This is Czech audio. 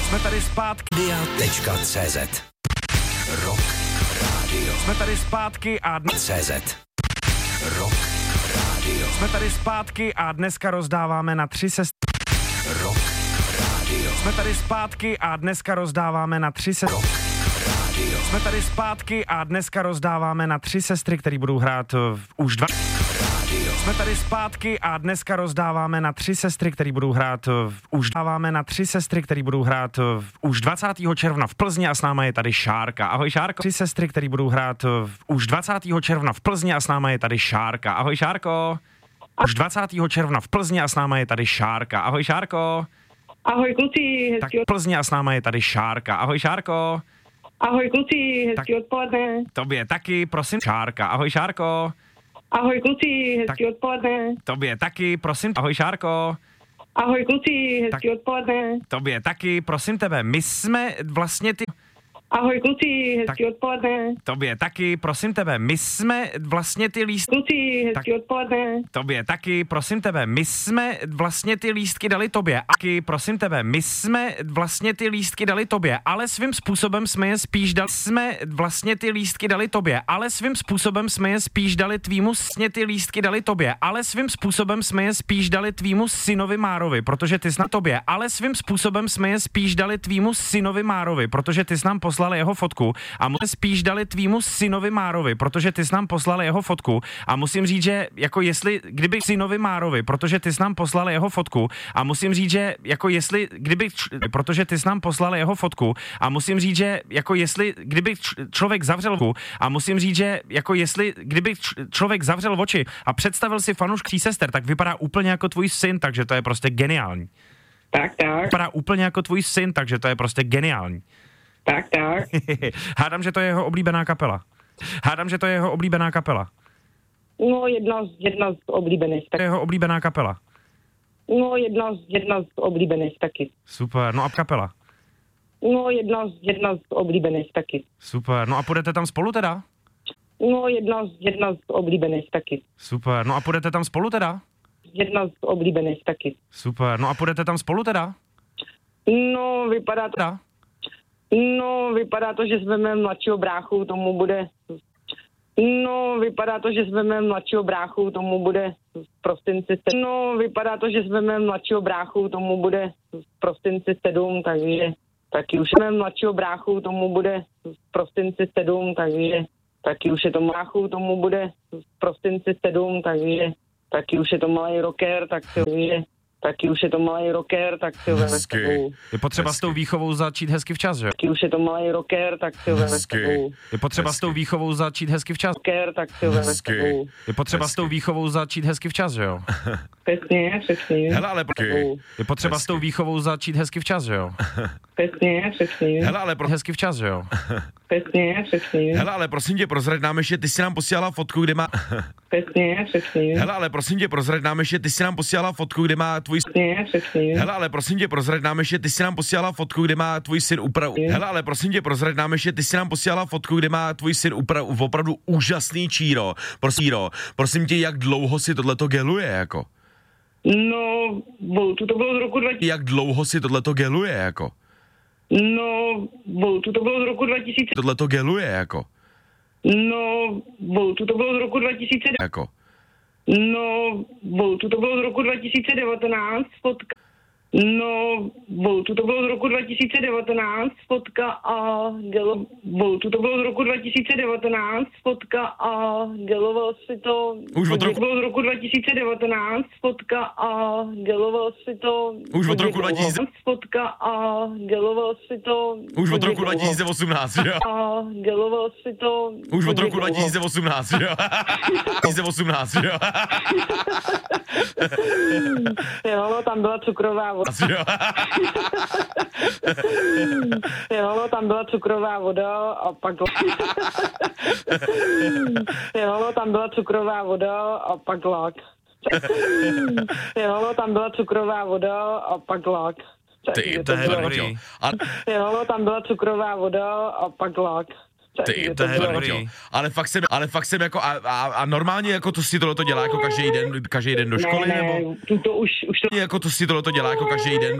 Jsme tady zpátky. Dia.cz Rock Radio. Jsme tady zpátky a CZ Rock Radio. Jsme tady zpátky a dneska rozdáváme na 3 sestry. Rock Radio. Jsme tady zpátky a dneska rozdáváme na 3 sestry. Rock Radio. Jsme tady zpátky a dneska rozdáváme na 3 sestry, který budou hrát už dva. Radio. Jsme tady zpátky a dneska rozdáváme na 3 sestry, který budou hrát už dáváme na 3 sestry, který budou hrát už 20. června v Plzni a s náma je tady Šárka. Ahoj Šárko. 3 sestry, který budou hrát už 20. června v Plzni a s náma je tady Šárka. Ahoj Šárko. Už 20. června v Plzni a s náma je tady Šárka. Ahoj Šárko. Ahoj kluci, Tak v Plzni a s náma je tady Šárka. Ahoj Šárko. Ahoj kluci, hezký odpoledne. Tobě taky, prosím. Šárka. Ahoj Šárko. Ahoj kluci, hezký odpoledne. Tobě taky, prosím. Ahoj Šárko. Ahoj kluci, hezký odpoledne. Tobě taky, prosím tebe. My jsme vlastně ty... Ahoj kluci, hezký odpoledne. Tobě taky, prosím tebe. My jsme vlastně ty lístky... Kluci, hezký odpoledne. Tobě taky, prosím tebe. My jsme vlastně ty lístky dali tobě. Taky, prosím tebe. My jsme vlastně ty lístky dali tobě, ale svým způsobem jsme je spíš dali... Jsme vlastně ty lístky dali tobě, ale svým způsobem jsme je spíš dali tvýmu... Vlastně ty lístky dali tobě, ale svým způsobem jsme je spíš dali tvýmu synovi Márovi, protože ty jsi na tobě, ale svým způsobem jsme je spíš dali tvýmu synovi Márovi, protože ty jsi nám poslal jeho fotku a mu spíš dali tvýmu synovi Márovi, protože ty jsi nám poslal jeho fotku a musím říct, že jako jestli, kdyby synovi Márovi, protože ty jsi nám poslal jeho fotku a musím říct, že jako jestli, kdyby, protože ty jsi nám poslal jeho fotku a musím říct, že jako jestli, kdyby člověk zavřel a musím říct, že jako jestli, kdyby člověk zavřel oči a představil si fanoušky sester, tak vypadá úplně jako tvůj syn, takže to je prostě geniální. Tak. Vypadá úplně jako tvůj syn, takže to je prostě geniální. Tak. Hádám, že to je jeho oblíbená kapela. No, jedna z oblíbených taky. Jeho oblíbená kapela. No, jedna z oblíbených taky. Super, no a kapela. No, jedna z oblíbených taky. Super, no a půjdete tam spolu teda? No, jedna z oblíbených taky. Super, no a půjdete tam spolu teda? Jedna z oblíbených taky. Super, no a půjdete tam spolu teda? No, vypadá to... Teda? No, vypadá to, že jsme mladšího bráchu, tomu bude... No, vypadá to, že jsme mladšího bráchu, tomu bude v prosinci 7. No, vypadá to, že jsme mladšího bráchu, tomu bude v prosinci 7, takže taky už jsme mladšího bráchu, tomu bude v prosinci 7, takže taky už je to bráchu, tomu bude v prosinci 7, takže taky už je to malý rocker, tak taky už je to malý rocker, tak si veme s tebou. Je potřeba s tou výchovou začít hezky včas, že jo? Taky už je to malý rocker, tak si veme s tebou. Je potřeba s tou výchovou začít hezky včas. Rocker, tak si veme s tebou. Je potřeba s tou výchovou začít hezky včas, že jo? Přesně. Hele, ale Je potřeba s tou výchovou začít hezky včas, že jo? Přesně. Hele, ale Hezky včas, že jo? Přesně. Hele, ale prosím tě, prozrať nám ještě, ty jsi nám posílala fotku, kde má... Přesně. Hele, ale prosím tě, prozrať nám ještě, ty jsi nám posílala fotku, kde má tvůj... Přesně. Hele, ale prosím tě, prozrať nám ještě, ty jsi nám posílala fotku, kde má tvůj syn Hele, ale prosím tě, prozrať nám ještě, ty jsi nám posílala fotku, kde má tvůj syn opravdu úžasný číro. Prosím tě, jak dlouho si tohleto geluje, jako? No, to bylo z roku 2000. Jak dlouho si tohleto geluje, jako? No, to bylo z roku 2000. Tohleto geluje, jako? No, to bylo z roku 2000. Jako? No, to bylo z roku 2019, fotka. No, to bylo z roku 2019, fotka a gelo... To bylo z roku 2019, fotka a geloval si to... Už od roku... To bylo z roku 2019, fotka a geloval si to... Už od roku 2000... Fotka a geloval si to... Už od roku 2018, jo? A geloval si to... Už od roku 2018, jo? 2018, jo? Jo, no, tam byla cukrová voda. Jo, tam byla cukrová voda a pak... Jo, tam byla cukrová voda a pak lak. Jo, tam byla cukrová voda a pak lak. To je dobrý. Jo, tam byla cukrová voda a pak lak. To je dobrý. Ale fakt jsem jako a normálně jako to si tohleto dělá jako každý den do školy, ne, nebo? to už to... Jako to si tohleto dělá jako každý den